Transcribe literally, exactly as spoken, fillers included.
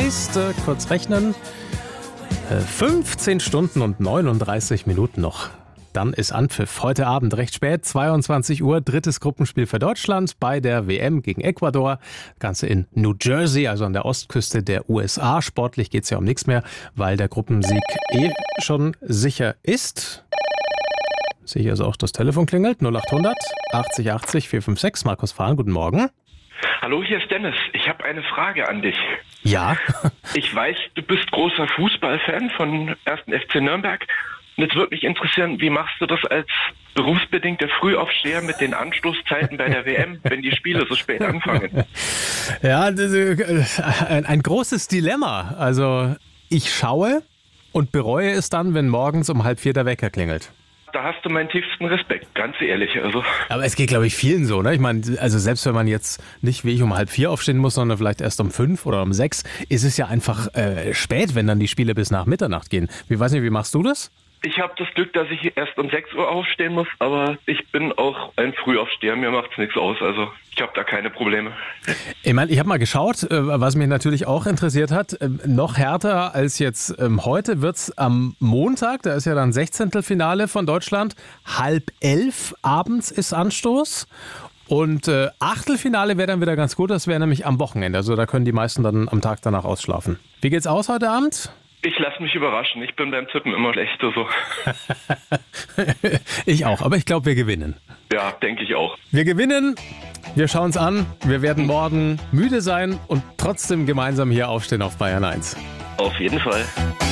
heißt, äh, kurz rechnen, äh, fünfzehn Stunden und neununddreißig Minuten noch. Dann ist Anpfiff. Heute Abend recht spät, zweiundzwanzig Uhr, drittes Gruppenspiel für Deutschland bei der W M gegen Ecuador. Das Ganze in New Jersey, also an der Ostküste der U S A. Sportlich geht es ja um nichts mehr, weil der Gruppensieg eh schon sicher ist. Sehe ich also auch, das Telefon klingelt. null achthundert achtzig achtzig vier fünf sechs. Markus Fahn, guten Morgen. Hallo, hier ist Dennis. Ich habe eine Frage an dich. Ja. Ich weiß, du bist großer Fußballfan von ersten F C Nürnberg. Und jetzt würde mich interessieren, wie machst du das als berufsbedingter Frühaufsteher mit den Anstoßzeiten bei der W M, wenn die Spiele so spät anfangen? Ja, das ist ein, ein großes Dilemma. Also ich schaue und bereue es dann, wenn morgens um halb vier der Wecker klingelt. Da hast du meinen tiefsten Respekt, ganz ehrlich. Also. Aber es geht, glaube ich, vielen so, ne? Ich meine, also selbst wenn man jetzt nicht wie ich um halb vier aufstehen muss, sondern vielleicht erst um fünf oder um sechs, ist es ja einfach äh, spät, wenn dann die Spiele bis nach Mitternacht gehen. Ich weiß nicht, wie machst du das? Ich habe das Glück, dass ich erst um sechs Uhr aufstehen muss, aber ich bin auch ein Frühaufsteher, mir macht's nichts aus, also ich habe da keine Probleme. Ich meine, ich habe mal geschaut, was mich natürlich auch interessiert hat, noch härter als jetzt heute wird's am Montag, da ist ja dann Sechzehntelfinale von Deutschland, halb elf abends ist Anstoß. Und äh, Achtelfinale wäre dann wieder ganz gut, das wäre nämlich am Wochenende, also da können die meisten dann am Tag danach ausschlafen. Wie geht's aus heute Abend? Ich lasse mich überraschen. Ich bin beim Tippen immer schlecht. So. Ich auch, aber ich glaube, wir gewinnen. Ja, denke ich auch. Wir gewinnen, wir schauen es an. Wir werden morgen müde sein und trotzdem gemeinsam hier aufstehen auf Bayern eins. Auf jeden Fall.